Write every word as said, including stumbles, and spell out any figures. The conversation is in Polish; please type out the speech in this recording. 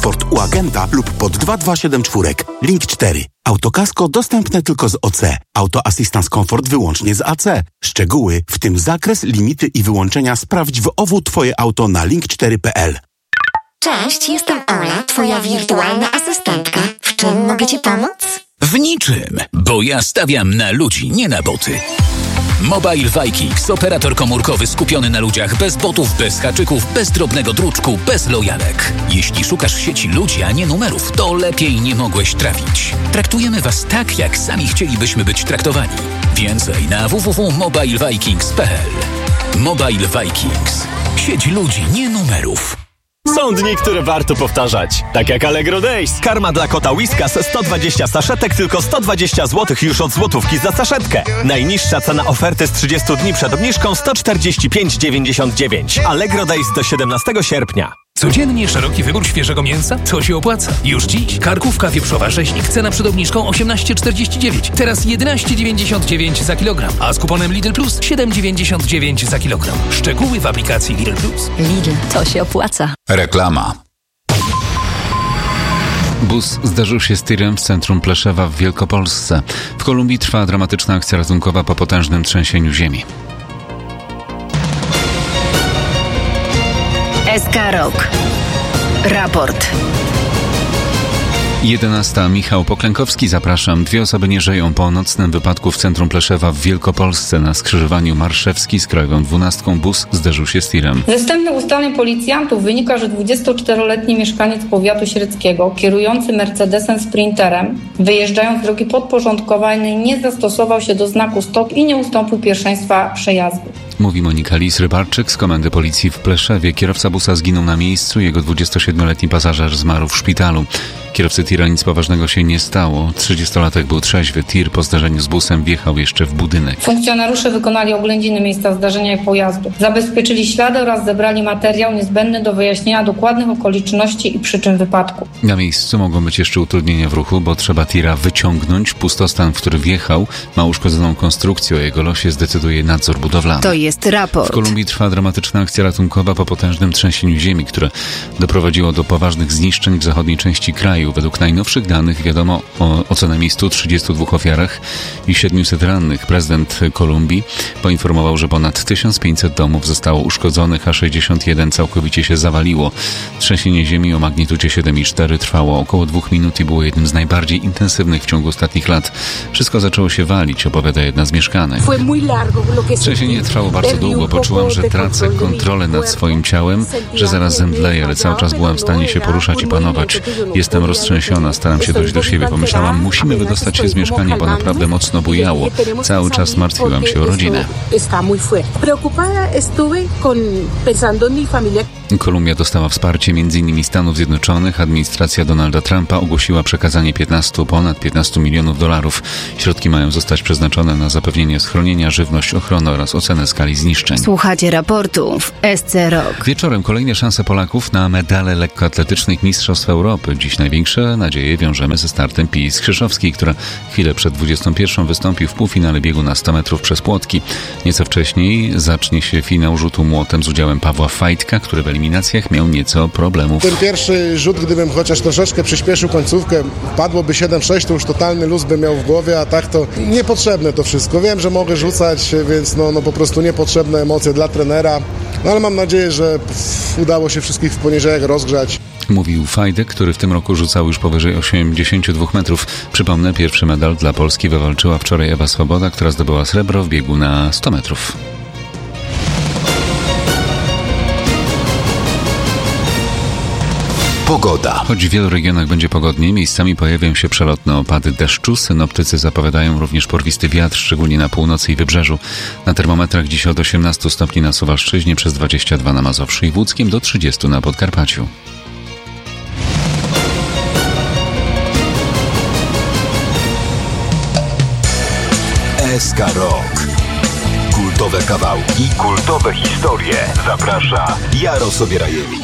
transport u agenta lub pod dwa dwa siedem cztery. Link cztery. Autokasko dostępne tylko z O C. Auto Assistance Comfort wyłącznie z A C. Szczegóły, w tym zakres, limity i wyłączenia sprawdź w O W Twoje auto na link cztery kropka p l. Cześć, jestem Ola, twoja wirtualna asystentka. W czym mogę ci pomóc? W niczym, bo ja stawiam na ludzi, nie na boty. Mobile Vikings, operator komórkowy skupiony na ludziach, bez botów, bez haczyków, bez drobnego druczku, bez lojalek. Jeśli szukasz w sieci ludzi, a nie numerów, to lepiej nie mogłeś trafić. Traktujemy was tak, jak sami chcielibyśmy być traktowani. Więcej na w w w kropka mobile vikings kropka p l. Mobile Vikings. Sieć ludzi, nie numerów. Są dni, które warto powtarzać. Tak jak Allegro Days. Karma dla kota Whiskas sto dwadzieścia saszetek, tylko sto dwadzieścia złotych już od złotówki za saszetkę. Najniższa cena oferty z trzydziestu dni przed obniżką sto czterdzieści pięć dziewięćdziesiąt dziewięć. Allegro Days do siedemnastego sierpnia. Codziennie szeroki wybór świeżego mięsa? To się opłaca. Już dziś karkówka wieprzowa rzeźnik. Cena przed obniżką osiemnaście czterdzieści dziewięć. Teraz jedenaście dziewięćdziesiąt dziewięć za kilogram. A z kuponem Lidl Plus siedem dziewięćdziesiąt dziewięć za kilogram. Szczegóły w aplikacji Lidl Plus. Lidl, to się opłaca. Reklama. Bus zderzył się z tirem w centrum Pleszewa w Wielkopolsce. W Kolumbii trwa dramatyczna akcja ratunkowa po potężnym trzęsieniu ziemi. S K Rock. Raport. jedenasta. Michał Poklękowski, zapraszam. Dwie osoby nie żyją po nocnym wypadku w centrum Pleszewa w Wielkopolsce. Na skrzyżowaniu Marszewski z Krajową dwunastką bus zderzył się z tirem. Ze wstępnych ustaleń policjantów wynika, że dwudziestoczteroletni mieszkaniec powiatu średzkiego, kierujący Mercedesem Sprinterem, wyjeżdżając z drogi podporządkowanej, nie zastosował się do znaku stop i nie ustąpił pierwszeństwa przejazdu. Mówi Monika Lis-Rybarczyk z Komendy Policji w Pleszewie. Kierowca busa zginął na miejscu, jego dwudziestosiedmioletni pasażer zmarł w szpitalu. Kierowcy tira nic poważnego się nie stało. trzydziestolatek był trzeźwy. Tir po zdarzeniu z busem wjechał jeszcze w budynek. Funkcjonariusze wykonali oględziny miejsca zdarzenia i pojazdu. Zabezpieczyli ślady oraz zebrali materiał niezbędny do wyjaśnienia dokładnych okoliczności i przyczyn wypadku. Na miejscu mogą być jeszcze utrudnienia w ruchu, bo trzeba tira wyciągnąć. Pustostan, w który wjechał, ma uszkodzoną konstrukcję. O jego losie zdecyduje nadzór budowlany. To jest raport. W Kolumbii trwa dramatyczna akcja ratunkowa po potężnym trzęsieniu ziemi, które doprowadziło do poważnych zniszczeń w zachodniej części kraju. Według najnowszych danych wiadomo o, o co najmniej stu trzydziestu dwóch ofiarach i siedmiuset rannych. Prezydent Kolumbii poinformował, że ponad tysiąc pięćset domów zostało uszkodzonych, a sześćdziesiąt jeden całkowicie się zawaliło. Trzęsienie ziemi o magnitudzie siedem przecinek cztery trwało około dwóch minut i było jednym z najbardziej intensywnych w ciągu ostatnich lat. Wszystko zaczęło się walić, opowiada jedna z mieszkanek. Trzęsienie trwało bardzo długo. Poczułam, że tracę kontrolę nad swoim ciałem, że zaraz zemdleję, ale cały czas byłam w stanie się poruszać i panować. Jestem roztrzęsiona, staram się dojść do siebie. Pomyślałam, musimy wydostać się z mieszkania, bo naprawdę mocno bujało. Cały czas martwiłam się o rodzinę. Kolumbia dostała wsparcie między innymi Stanów Zjednoczonych. Administracja Donalda Trumpa ogłosiła przekazanie piętnastu, ponad piętnastu milionów dolarów. Środki mają zostać przeznaczone na zapewnienie schronienia, żywność, ochronę oraz ocenę skali zniszczeń. Słuchacie raportu w S C Rock. Wieczorem kolejne szanse Polaków na medale lekkoatletycznych Mistrzostw Europy. Dziś największe nadzieje wiążemy ze startem Pii Skrzyszowskiej, która chwilę przed dwudziestą pierwszą wystąpi w półfinale biegu na sto metrów przez płotki. Nieco wcześniej zacznie się finał rzutu młotem z udziałem Pawła Fajtka, który w eliminacjach miał nieco problemów. Ten pierwszy rzut, gdybym chociaż troszeczkę przyspieszył końcówkę, padłoby siedem sześć, to już totalny luz by miał w głowie, a tak to niepotrzebne to wszystko. Wiem, że mogę rzucać, więc no, no po prostu niepotrzebne emocje dla trenera, no ale mam nadzieję, że udało się wszystkich w poniedziałek rozgrzać. Mówił Fajdek, który w tym roku rzucał już powyżej osiemdziesięciu dwóch metrów. Przypomnę, pierwszy medal dla Polski wywalczyła wczoraj Ewa Swoboda, która zdobyła srebro w biegu na sto metrów. Pogoda. Choć w wielu regionach będzie pogodniej, miejscami pojawią się przelotne opady deszczu. Synoptycy zapowiadają również porwisty wiatr, szczególnie na północy i wybrzeżu. Na termometrach dziś od osiemnastu stopni na Suwalszczyźnie, przez dwadzieścia dwa na Mazowszu i Łódzkiem, do trzydziestu na Podkarpaciu. S K Rock. Kultowe kawałki, kultowe historie. Zaprasza Jaro Sobierajewicz.